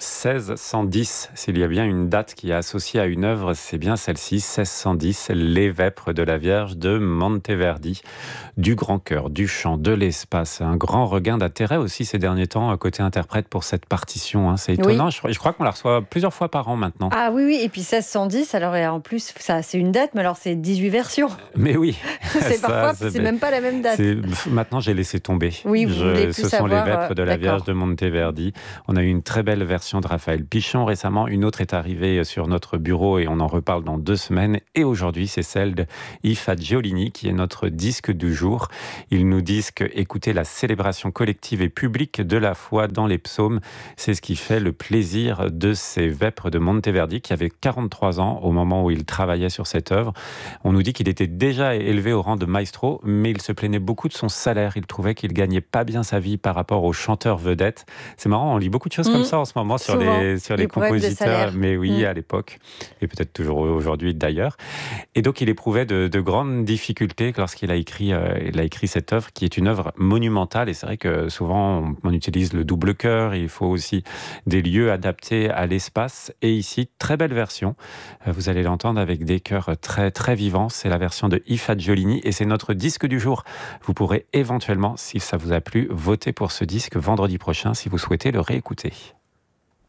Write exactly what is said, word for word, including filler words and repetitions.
seize cent dix, s'il y a bien une date qui est associée à une œuvre, c'est bien celle-ci, seize cent dix, Les Vêpres de la Vierge de Monteverdi. Du grand cœur, du chant, de l'espace, un grand regain d'intérêt aussi ces derniers temps côté interprète pour cette partition. Hein. C'est Oui. étonnant, je, je crois qu'on la reçoit plusieurs fois par an maintenant. Ah oui, oui, et puis seize cent dix, alors et en plus, ça, c'est une date, mais alors c'est dix-huit versions. Mais oui, c'est ça, parfois, c'est, c'est même pas la même date. c'est, maintenant j'ai laissé tomber. Oui, vous Je, voulez plus ce sont savoir, les Vêpres de la euh, Vierge d'accord. de Monteverdi. On a eu une très belle version de Raphaël Pichon récemment. Une autre est arrivée sur notre bureau et on en reparle dans deux semaines. Et aujourd'hui, c'est celle de Yves Fagiolini qui est notre disque du jour. Ils nous disent que écouter la célébration collective et publique de la foi dans les psaumes, c'est ce qui fait le plaisir de ces Vêpres de Monteverdi qui avait quarante-trois ans au moment où il travaillait sur cette œuvre. On nous dit qu'il était déjà élevé au rang de maestro, mais il se plaignait beaucoup de son salaire. Il trouvait qu'il gagnait pas bien sa vie par rapport aux chanteurs vedettes. C'est marrant, on lit beaucoup de choses Mmh. comme ça en ce moment sur Souvent, les, sur les les problèmes de compositeurs, salaire. mais oui, Mmh. à l'époque, et peut-être toujours aujourd'hui d'ailleurs. Et donc il éprouvait de, de grandes difficultés lorsqu'il a écrit, euh, il a écrit cette œuvre, qui est une œuvre monumentale. Et c'est vrai que souvent on, on utilise le double chœur, il faut aussi des lieux adaptés à l'espace. Et ici, très belle version. Euh, vous allez l'entendre avec des chœurs très, très vivants. C'est la version de Yves Fagiolini et c'est notre disque du jour. Vous pourrez éventuellement, si ça vous a plu, voter pour ce disque vendredi prochain si vous souhaitez le réécouter.